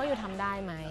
ว่าอยู่ทำได้ไหม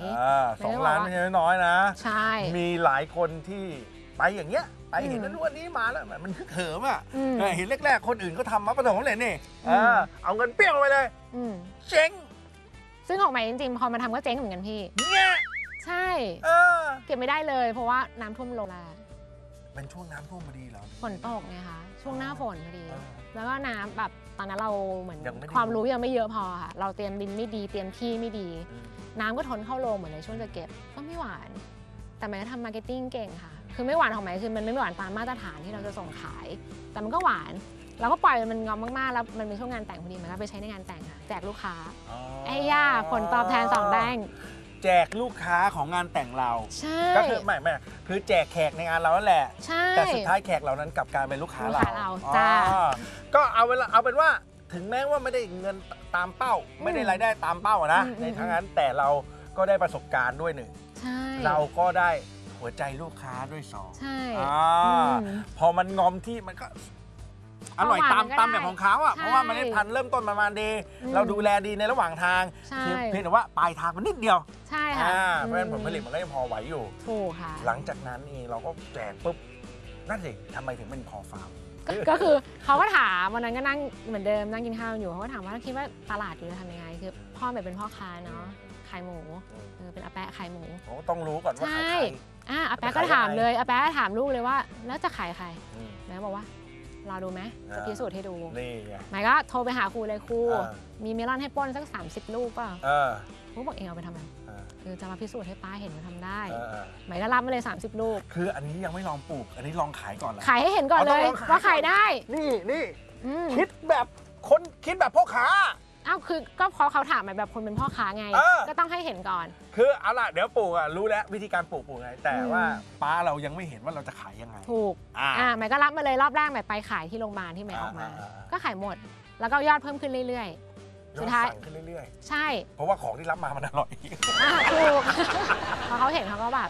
2 ล้านไม่ใช่น้อยนะใช่มีหลายคนที่ไปอย่างเงี้ยไปเห็นนั้นวันนี้มาแล้วมันคึกเหิมอ่ะเห็นแรกๆคนอื่นก็ทำมาประสบความสำเร็จนี่เอาเงินเปี้ยวไปเลยเจ๊งซึ่งออกมาจริงๆพอมาทำก็เจ๊งเหมือนกันพี่เนี่ยใช่เก็บไม่ได้เลยเพราะว่าน้ำท่วมลงแรงเป็นช่วงน้ำท่วมพอดีเหรอฝนตกไงคะช่วงหน้าฝนพอดีแล้วก็น้ำแบบตอนนั้นเราเหมือนความรู้ยังไม่เยอะพอค่ะเราเตรียมดินไม่ดีเตรียมที่ไม่ดีน้ำก็ทนเข้าโรงเหมือนในช่วงจะเก็บก็ไม่หวานแต่มันก็ทำมาร์เก็ตติ้งเก่งค่ะคือไม่หวานของไหมคือมันไม่หวานตามมาตรฐานที่เราจะส่งขายแต่มันก็หวานเราก็ปล่อยมันงอมมากๆแล้วมันเป็นช่วงงานแต่งพอดีมันก็ไปใช้ในงานแต่งค่ะแจกลูกค้าไอ้ย่าผลตอบแทน2 แดงแจกลูกค้าของงานแต่งเราใช่ก็คือไม่คือแจกแขกในงานเรานั่นแหละใช่แต่สุดท้ายแขกเหล่านั้นกลับกลายเป็นลูกค้าเราจ้าก็เอาเป็นว่าถึงแม้ว่าไม่ได้เงินตามเป้าไม่ได้รายได้ตามเป้านะในทั้งนั้นแต่เราก็ได้ประสบการณ์ด้วย1เราก็ได้หัวใจลูกค้าด้วย2 ใช่พอมันงอมที่มันก็อร่อยตามแบบของเขาอ่ะเพราะว่ามันได้พันเริ่มต้นประมาณดีเราดูแลดีในระหว่างทางเพียงแต่ว่าปลายทางมันนิดเดียวใช่ค่ะเพราะฉะนั้นผลผลิตมันก็ยังพอไหวอยู่ถูกค่ะหลังจากนั้นเองเราก็แจกปุ๊บนั่นสิทำไมถึงเป็นพอฟาร์มก็คือเขาก็ถามวันนั้นก็นั่งเหมือนเดิมนั่งกินข้าวอยู่เขาก็ถามว่าคิดว่าตลาดอยู่จะทำยังไงคือพ่อแบบเป็นพ่อค้าเนาะขายหมูเป็นอาแปะขายหมูต้องรู้ก่อนว่าขายใครอาแปะก็ถามเลยอาแปะก็ถามลูกเลยว่าแล้วจะขายใครแม่บอกว่ารอดูไหมจะพิสูจน์ให้ดูนี่ไงหมายก็โทรไปหาครูเลยครูมีเมลอนให้ป้นสัก30 ลูกป่ะครูบอกเองเอาไปทำอะไรจะมาพิสูจน์ให้ป้าเห็นว่าทำได้หมายก็รับมาเลย30 ลูกคืออันนี้ยังไม่ลองปลูกอันนี้ลองขายก่อนขายให้เห็นก่อนเลยว่าขายได้นี่คิดแบบคนคิดแบบพ่อค้าอ้าวคือก็เพราะเขาถามแบบคนเป็นพ่อค้าไงก็ต้องให้เห็นก่อนคือเอาล่ะเดี๋ยวปลูกรู้แล้ววิธีการปลูกไงแต่ว่าป้าเรายังไม่เห็นว่าเราจะขายยังไงถูกหมายก็รับมาเลยรอบแรกแบบไปขายที่โรงพยาบาลที่หมายออกมาก็ขายหมดแล้วก็ยอดเพิ่มขึ้นเรื่อยๆสุดท้ายขึ้นเรื่อยๆใช่เพราะว่าของที่รับมามันอร่อยถูกพอเขาเห็นเขาก็แบบ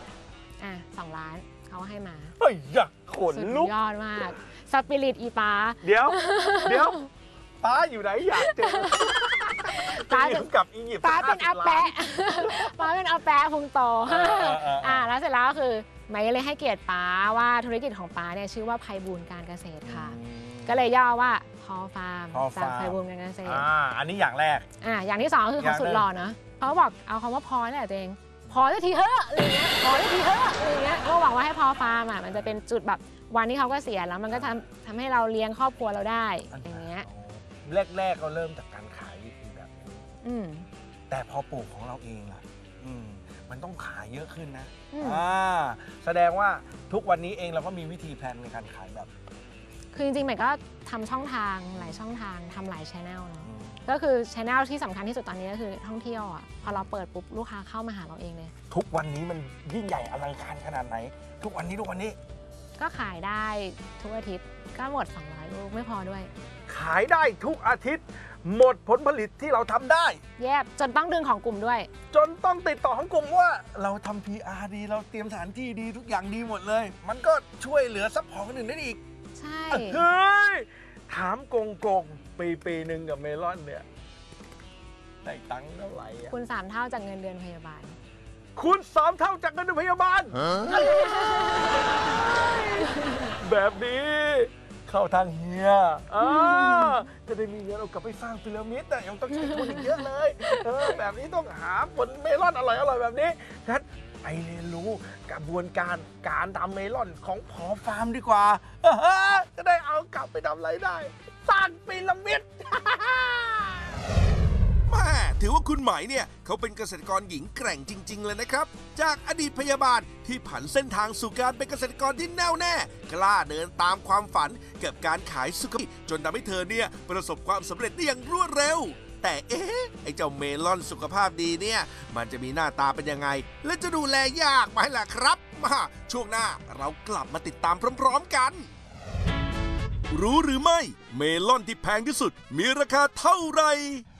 2 ล้านเขาให้มาเฮ้ยอยากขนลุกยอดมากสปิริตอีป้าเดี๋ยวป้าอยู่ไหนอยากเจอป้ากับอียิปต์ป้าเป็นอาแปะป้าเป็นอาแปะพุงโตแล้วเสร็จแล้วก็คือไมค์เลยให้เกียรติป้าว่าธุรกิจของป้าเนี่ยชื่อว่าไพบูลย์การเกษตรค่ะก็เลยย่อว่าพอฟาร์มจากไพบูลย์การเกษตรอันนี้อย่างแรกอย่างที่2คือเขาสุดหล่อเนาะเขาบอกเอาคำว่าพอนี่แหละตัวเองพอได้ทีเฮ้ออะไรเงี้ยพอได้ทีเฮ้ออะไรเงี้ยก็หวังว่าให้พอฟาร์มมันจะเป็นจุดแบบวันที่เขาก็เสียแล้วมันก็ทำให้เราเลี้ยงครอบครัวเราได้อย่างเงี้ยแรกก็เริ่มจากการขายวิธีแบบนี้แต่พอปลูกของเราเองล่ะมันต้องขายเยอะขึ้นนะแสดงว่าทุกวันนี้เองเราก็มีวิธีแพลนในการขายแบบคือจริงๆใหม่ก็ทำช่องทางหลายช่องทางทำหลายช่องเนาะก็คือช่องที่สำคัญที่สุดตอนนี้ก็คือท่องเที่ยวพอเราเปิดปุ๊บลูกค้าเข้ามาหาเราเองเลยทุกวันนี้มันยิ่งใหญ่อลังการขนาดไหนทุกวันนี้ก็ขายได้ทุกอาทิตย์ก็หมด200 ลูกไม่พอด้วยขายได้ทุกอาทิตย์หมดผลผลิตที่เราทำได้แยบจนต้องดึงของกลุ่มด้วยจนต้องติดต่อของกลุ่มว่าเราทำ PR ดีเราเตรียมสถานที่ดีทุกอย่างดีหมดเลยมันก็ช่วยเหลือซัพพอร์ตคนอื่นได้อีกใช่เฮ้ยถามโกงปีหนึ่งกับเมลอนเนี่ยได้ตังค์เท่าไหร่คุณ3 เท่าจากเงินเดือนพยาบาลคุณ3 เท่าจากเงินเดือนพยาบาลแบบนี้เข้าทางเฮียจะได้มีเงินเอากลับไปสร้างพีระมิดแต่ยังต้องใช้ทุนอีกเยอะเลยแบบนี้ต้องหาผลเมลอนอร่อยแบบนี้งั้นไปเรียนรู้กระบวนการทำเมลอนของพอฟาร์มดีกว่าจะได้เอากลับไปทำอะไรได้สร้างพีระมิดถือว่าคุณไหมเนี่ยเขาเป็นเกษตรกรหญิงแกร่งจริงๆเลยนะครับจากอดีตพยาบาลที่ผันเส้นทางสู่การเป็นเกษตรกรที่แน่วแน่กล้าเดินตามความฝันกับการขายสุขภาพจนทำให้เธอเนี่ยประสบความสำเร็จได้อย่างรวดเร็วแต่ไอ้เจ้าเมลอนสุขภาพดีเนี่ยมันจะมีหน้าตาเป็นยังไงและจะดูแลยากไหมล่ะครับมาช่วงหน้าเรากลับมาติดตามพร้อมๆกันรู้หรือไม่เมลอนที่แพงที่สุดมีราคาเท่าไหร่